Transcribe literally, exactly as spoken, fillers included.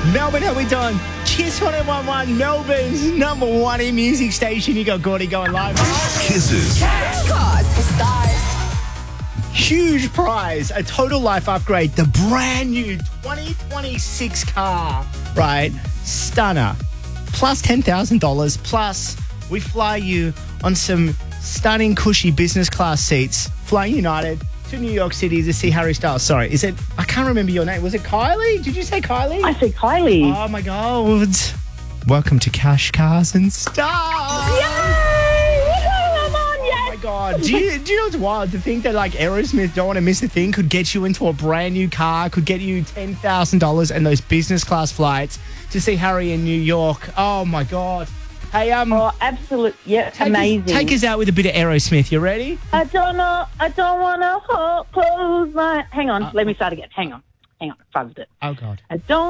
Melbourne, how we doing? Kiss one oh one one, Melbourne's number one in music station. You got Gordy going live. Kisses. Cause for stars. Huge prize, a total life upgrade, the brand new twenty twenty-six car, right? Stunner. Plus ten thousand dollars, plus we fly you on some stunning, cushy business class seats, flying United to New York City to see Harry Styles. Sorry, is it, I can't remember your name. Was it Kylie? Did you say Kylie? I said Kylie. Oh my God. Welcome to Cash, Cars and Stars. Yay! Woohoo, I'm on, Oh yes! my God. Do you, do you know what's wild? To think that like Aerosmith, Don't Want to Miss a Thing, could get you into a brand new car, could get you ten thousand dollars and those business class flights to see Harry in New York. Oh my God. Hey, um, Oh, absolute, yeah, take amazing. Us, take us out with a bit of Aerosmith. You ready? I don't know, I don't want to close my... Hang on, let me start again. Hang on, hang on, I fuzzed it. Oh God. I don't